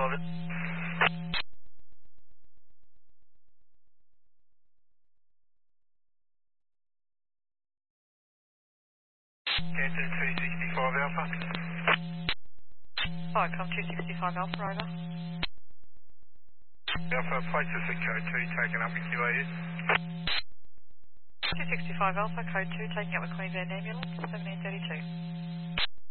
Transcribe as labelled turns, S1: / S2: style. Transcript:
S1: Over. Canton 265 Alpha.
S2: Viacom 265 Alpha, over.
S1: Alpha, places at code 2 taken up with QAS.
S2: 265 Alpha, code 2, taking up with Queensland Ambulance, 1732.